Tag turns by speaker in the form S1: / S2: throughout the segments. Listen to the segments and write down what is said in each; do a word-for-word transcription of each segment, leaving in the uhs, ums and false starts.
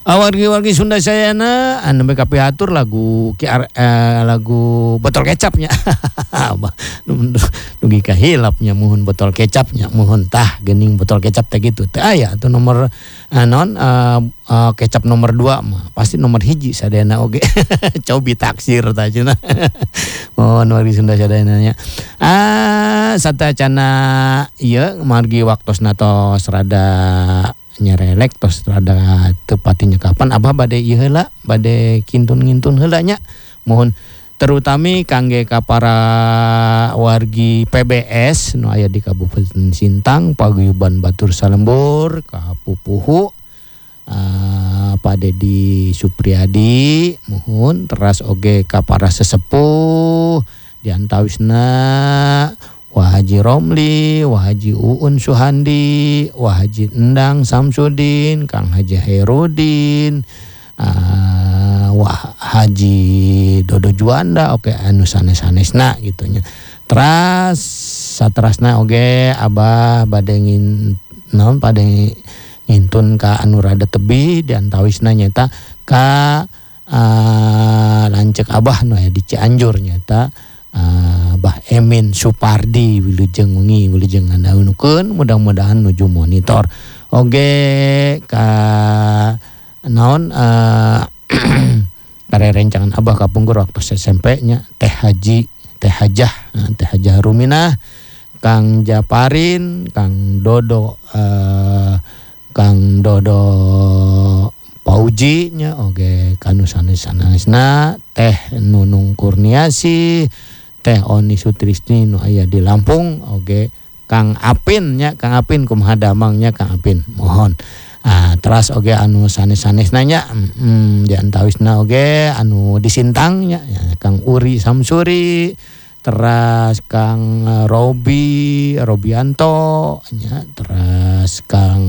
S1: Awargi-wargi Sunda Sayana anu beka piatur lagu ki eh, lagu botol kecapnya. Dugi kahilapnya muhun botol kecapnya muhun tah gening botol kecap teh gitu. Teh aya atuh nomor anon uh, uh, kecap nomor dua mah pasti nomor hiji sadayana oge. Cobi taksir tah cenah. Mohon wargi Sunda Sayana nya. Ah satacana ieu margi waktosna tos rada nyerelek tos rada tepatinya kapan abah bade ieu heula bade kintun-ngintun heula nya mohon terutami kangge ka para wargi P B S nu aya di Kabupaten Sintang paguyuban Batur Salembur ka pupuhu uh, Pak Dedi Supriyadi mohon teras oge ka para sesepuh diantawisna Wah Haji Romli, Wah Haji Uun Suhandi, Wah Haji Endang Samsudin, Kang Haji Hairudin, uh, Wah Haji Dodo Juanda, oke anu sanes-sanesna gitunya. Teras saterasna oge abah bade ngin naon bade ngintun ka anu rada tebih diantawisna nyata ka uh, lanceuk abah nu aya di Cianjur nyata. Uh, Bah Emin Supardi wilujeng wengi wilujeng ngandaunukeun mudah-mudahan nuju monitor oge ka naon uh, kare rencangan abah kapungkur waktu S M P nya Teh Haji Teh Hajah nah, Teh Hajah Ruminah Kang Japarin Kang Dodo uh, Kang Dodo Pauji nya oge kanu sanes-sanesna Teh Nunung Kurniasi Teh Oni Sutrisni nu aya di Lampung oge Kang Apin nya Kang Apin kumaha damangnya Kang Apin mohon ah teras oge anu sanes-sanesna nya mm, diantawisna oge anu di Sintang nya ya, Kang Uri Samsuri teras Kang Robi Robianto nya teras Kang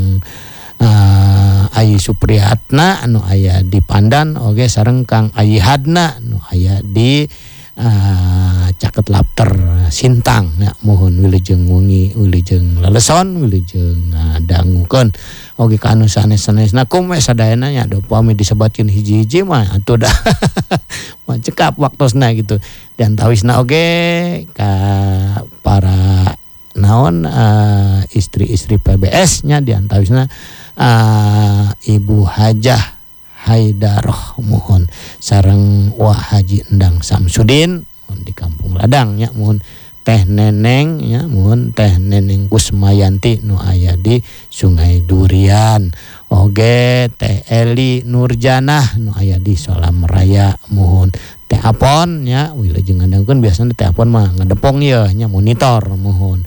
S1: uh, Ayi Supriyatna anu aya di Pandan oge sareng Kang Ayi Hadna anu aya di Uh, Caket Lapter Sintang ya mohon wilujeng wengi wilujeng leleson wilujeng uh, dangukeun oge ka anu sanes-sanesna kumaha sadayana nya do pami disebatkeun hiji-hiji mah atuh dah mah cekap waktosna gitu dan tawisna oge ka para naon uh, istri-istri P B S nya diantawisna uh, Ibu Hajah Haidaroh mohon sareng Wah Haji Endang Samsudin mohon di Kampung Ladang nya mohon Teh Neneng nya mohon Teh Neneng Kusmayanti nu aya di Sungai Durian oge Teh Eli Nurjanah nu aya di Solam Raya mohon Teh Apon nya wilujeng ngandangkeun biasana Teh Apon mah ngadepong ieu nya monitor mohon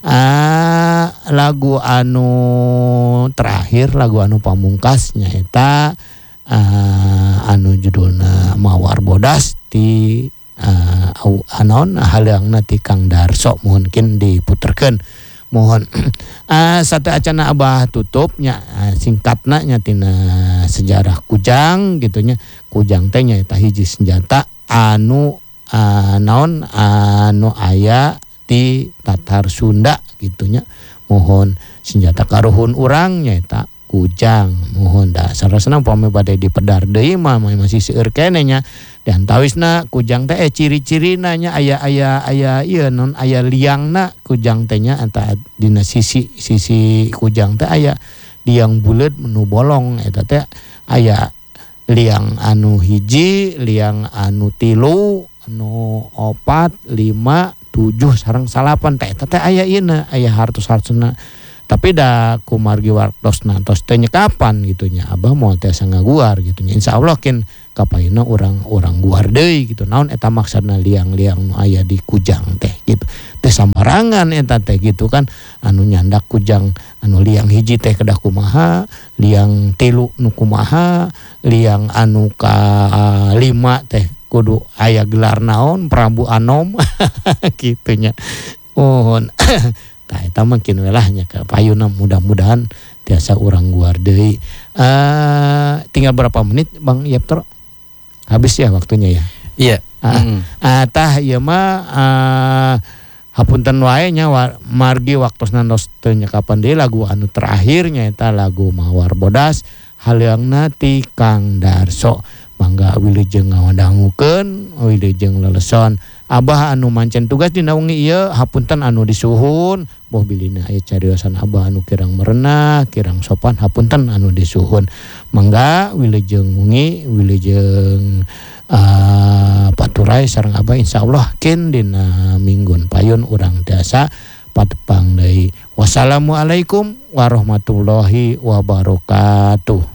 S1: ah lagu anu terakhir lagu anu pamungkas nya eta Uh, anu judulna Mawar Bodas ti uh, anon haleungna ti Kang Darso mungkin diputerkeun mohon uh, satu acana abah tutupnya uh, singkatna nya tina sejarah kujang gitunya kujang teh nya eta hiji senjata anu uh, naon anu aya di Tatar Sunda gitunya mohon senjata karuhun urang nya eta kujang mohon da sarasana upami bade dipedar deui mah masih seueur keneh nya dan tawisna kujang teh ciri-cirina nya aya aya aya ieu non aya liangna kujang teh nya anta dina sisi sisi kujang teh aya liang buleut nu bolong eta teh aya liang anu hiji liang anu tilu anu opat lima tujuh sareng salapan teh eta teh aya ieuna aya hartos-hartosna tapi da kumargi wartosna tos teh nyekapan gitunya abah moal tiasa ngaguar gitunya insyaallah kin kapaina urang-urang guar deui gitu naon eta maksudna liang-liang nu aya di kujang teh gitu teh sambarangan eta teh gitu kan anu nyandak kujang anu liang hiji teh kedah kumaha liang tilu nu kumaha liang anu ka lima teh kudu aya gelar naon Prabu Anom gitunya mohon tah eta mungkin welahnya ka payuna mudah-mudahan tiasa urang guar deui. Uh, tinggal berapa menit Bang Yaptro? Habis ya waktunya ya.
S2: Iya.
S1: Ah, mm. uh, tah ieu mah uh, hapunten wae nya margi waktosna tos teu nyekapan deui lagu anu terakhirnya eta lagu Mawar Bodas haleungna ti Kang Darso. Mangga wilujeng ngadangukeun, wilujeng leleson. Abah anu mancen tugas dina wengi ieu hapunten anu disuhun, boh bilina aya cariosan abah anu kirang merenah, kirang sopan hapunten anu disuhun. Mangga wilujeng wengi, wilujeng uh, paturai sareng abah insyaallah kin dina minggun payun urang tiasa patepang deui. Wassalamualaikum warahmatullahi wabarakatuh.